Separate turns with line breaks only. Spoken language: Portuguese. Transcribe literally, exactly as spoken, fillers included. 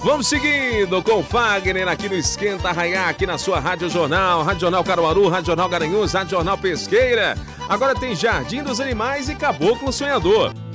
Vamos seguindo com o Fagner aqui no Esquenta Arraiá, aqui na sua Rádio Jornal, Rádio Jornal Caruaru, Rádio Jornal Garanhuns, Rádio Jornal Pesqueira. Agora tem Jardim dos Animais e Caboclo Sonhador.